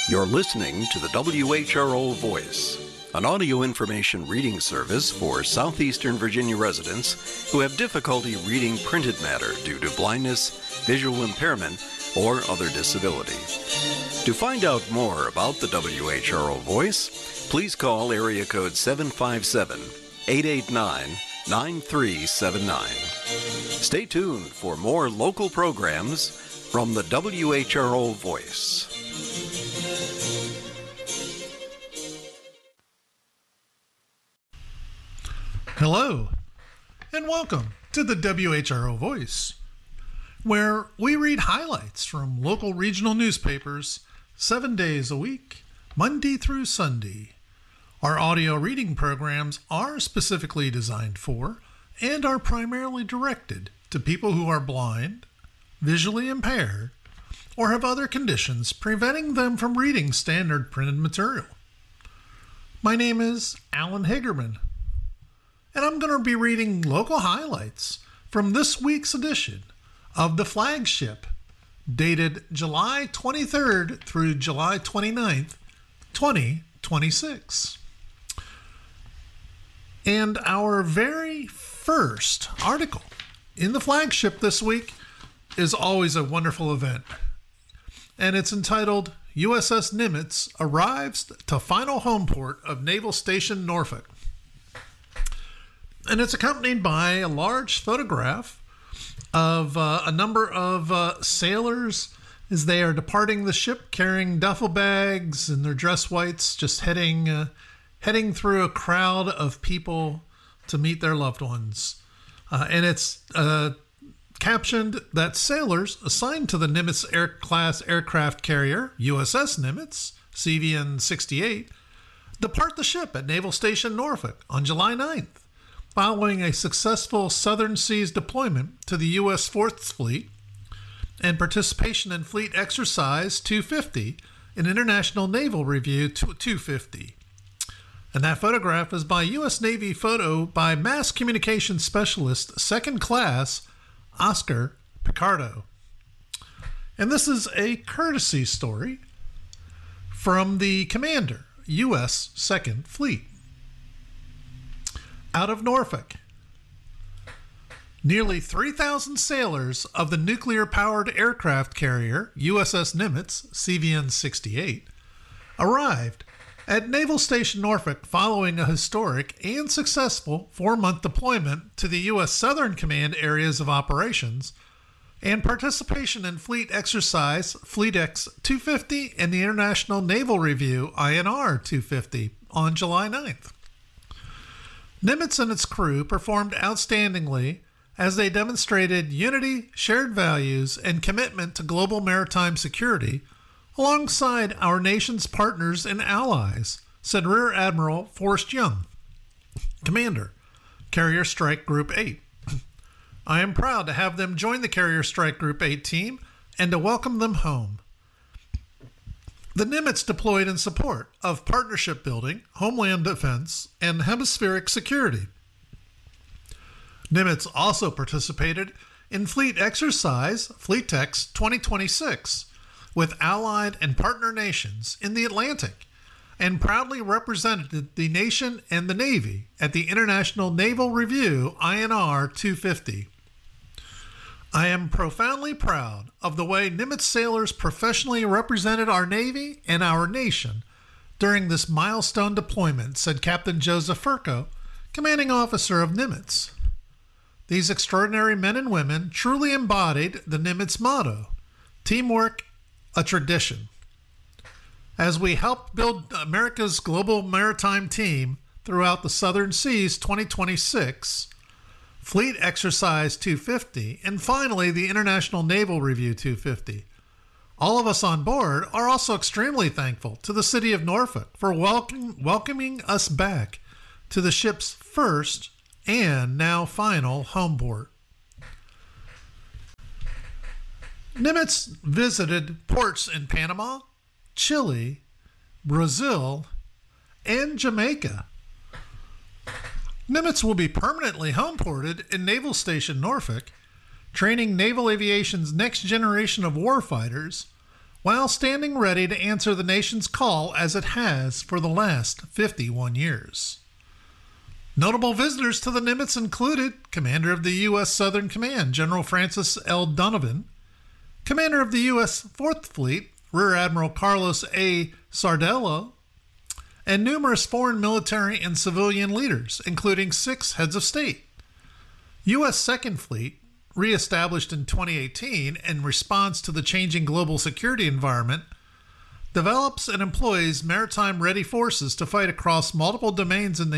You're listening to the WHRO Voice, an audio information reading service for southeastern Virginia residents who have difficulty reading printed matter due to blindness, visual impairment, or other disability. To find out more about the WHRO Voice, please call area code 757-889-9379. Stay tuned for more local programs from the WHRO Voice. Hello, and welcome to the WHRO Voice, where we read highlights from local regional newspapers 7 days a week, Monday through Sunday. Our audio reading programs are specifically designed for and are primarily directed to people who are blind, visually impaired, or have other conditions preventing them from reading standard printed material. My name is Alan Hagerman, and I'm going to be reading local highlights from this week's edition of The Flagship, dated July 23rd through July 29th, 2026. And our very first article in The Flagship this week is always a wonderful event. And it's entitled, USS Nimitz Arrives to Final Home Port of Naval Station Norfolk. And it's accompanied by a large photograph of a number of sailors as they are departing the ship carrying duffel bags in their dress whites, just heading through a crowd of people to meet their loved ones. And it's captioned that sailors assigned to the Nimitz class aircraft carrier, USS Nimitz, CVN-68, depart the ship at Naval Station Norfolk on July 9th. Following a successful Southern Seas deployment to the U.S. Fourth Fleet and participation in Fleet Exercise 250 and International Naval Review 250. And that photograph is by U.S. Navy photo by Mass Communications Specialist, Second Class, Oscar Picardo. And this is a courtesy story from the Commander, U.S. Second Fleet. Out of Norfolk, nearly 3,000 sailors of the nuclear-powered aircraft carrier USS Nimitz, CVN-68, arrived at Naval Station Norfolk following a historic and successful 4-month deployment to the U.S. Southern Command areas of operations and participation in Fleet Exercise Fleet-Ex 250 and the International Naval Review INR 250 on July 9th. Nimitz and its crew performed outstandingly as they demonstrated unity, shared values, and commitment to global maritime security alongside our nation's partners and allies, said Rear Admiral Forrest Young, Commander, Carrier Strike Group 8. I am proud to have them join the Carrier Strike Group 8 team and to welcome them home. The Nimitz deployed in support of partnership building, homeland defense, and hemispheric security. Nimitz also participated in Fleet Exercise Fleet-Ex 2026 with allied and partner nations in the Atlantic and proudly represented the nation and the Navy at the International Naval Review INR 250. I am profoundly proud of the way Nimitz sailors professionally represented our Navy and our nation during this milestone deployment, said Captain Joseph Furco, commanding officer of Nimitz. These extraordinary men and women truly embodied the Nimitz motto, teamwork, a tradition. As we helped build America's global maritime team throughout the Southern Seas 2026, Fleet Exercise 250, and finally the International Naval Review 250. All of us on board are also extremely thankful to the city of Norfolk for welcoming us back to the ship's first and now final home port. Nimitz visited ports in Panama, Chile, Brazil, and Jamaica. Nimitz will be permanently homeported in Naval Station Norfolk, training naval aviation's next generation of warfighters while standing ready to answer the nation's call as it has for the last 51 years. Notable visitors to the Nimitz included Commander of the U.S. Southern Command, General Francis L. Donovan, Commander of the U.S. 4th Fleet, Rear Admiral Carlos A. Sardello, and numerous foreign military and civilian leaders, including 6 heads of state. U.S. 2nd Fleet, reestablished in 2018 in response to the changing global security environment, develops and employs maritime-ready forces to fight across multiple domains in the